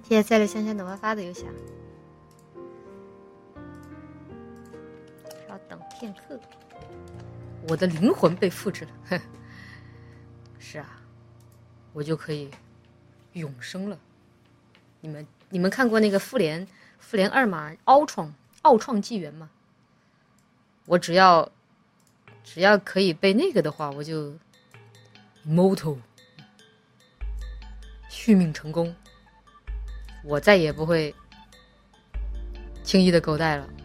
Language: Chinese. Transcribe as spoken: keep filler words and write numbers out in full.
谢谢赛勒香香的挖发的邮箱。稍等片刻，我的灵魂被复制了。是啊，我就可以永生了。你们你们看过那个复联复联二吗？奥创奥创纪元吗？我只要只要可以被那个的话，我就 immortal 续命成功，我再也不会轻易的狗带了。